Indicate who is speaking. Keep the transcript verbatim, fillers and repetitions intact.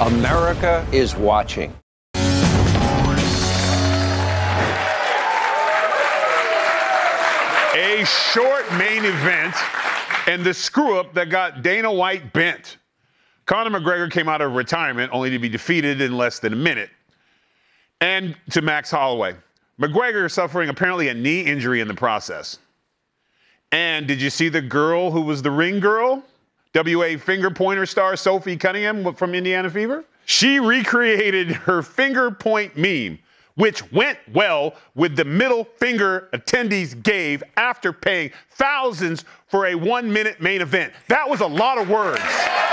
Speaker 1: America is watching.
Speaker 2: A short main event and the screw-up that got Dana White bent. Conor McGregor came out of retirement only to be defeated in less than a minute. And to Max Holloway. McGregor suffering apparently a knee injury in the process. And did you see the girl who was the ring girl? W A finger pointer star Sophie Cunningham from Indiana Fever? She recreated her finger point meme, which went well with the middle finger attendees gave after paying thousands for a one-minute main event. That was a lot of words.